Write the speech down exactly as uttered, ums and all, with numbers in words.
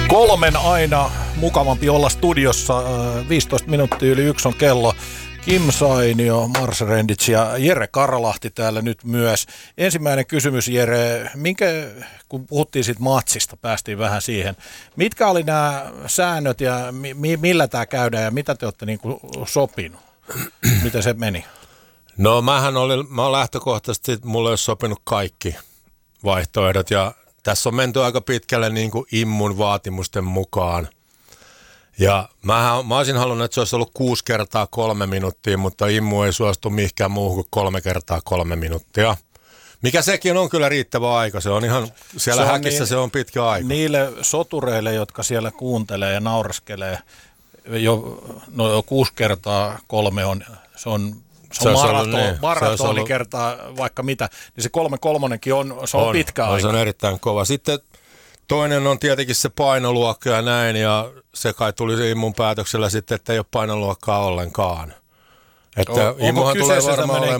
Kolmen aina mukavampi olla studiossa. viisitoista minuuttia yli yksi on kello. Kim Sainio, Mars Rendits ja Jere Karalahti täällä nyt myös. Ensimmäinen kysymys, Jere. Minkä, kun puhuttiin siitä matsista, päästiin vähän siihen. Mitkä oli nämä säännöt ja mi- millä tämä käydään ja mitä te olette niin kuin sopinut? Miten se meni? No mähän olin, mä olen lähtökohtaisesti, mulle olisi sopinut kaikki vaihtoehdot ja tässä on menty aika pitkälle niin kuin immun vaatimusten mukaan. Ja mähän, mä olisin halunnut, että se olisi ollut kuusi kertaa kolme minuuttia, mutta immu ei suostu mihinkään muuhun kuin kolme kertaa kolme minuuttia. Mikä sekin on kyllä riittävä aika. Se on ihan, siellä se häkissä niin, se on pitkä aika. Niille sotureille, jotka siellä kuuntelee ja nauraskelee, jo, no jo kuusi kertaa kolme on, se on... Se on maraton, niin. maratoni ollut... kertaa vaikka mitä, niin se kolme kolmonenkin on, se on, on pitkä on, aika. Se on erittäin kova. Sitten toinen on tietenkin se painoluokka ja näin, ja se kai tuli immun päätöksellä sitten, että ei ole painoluokkaa ollenkaan. Että on, onko kyseessä tämmöinen